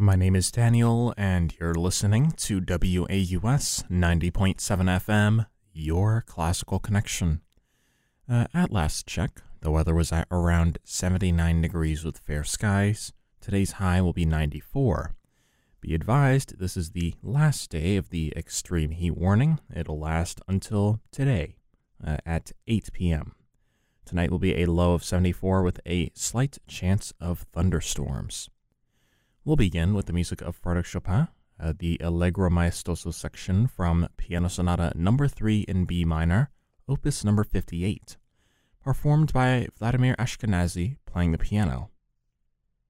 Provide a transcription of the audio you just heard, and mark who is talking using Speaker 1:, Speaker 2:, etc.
Speaker 1: My name is Daniel, and you're listening to WAUS 90.7 FM, your classical connection. At last check, the weather was at around 79 degrees with fair skies. Today's high will be 94. Be advised, this is the last day of the extreme heat warning. It'll last until today at 8 p.m. Tonight will be a low of 74 with a slight chance of thunderstorms. We'll begin with the music of Frédéric Chopin, the Allegro Maestoso section from Piano Sonata No. 3 in B minor, Opus No. 58, performed by Vladimir Ashkenazy playing the piano.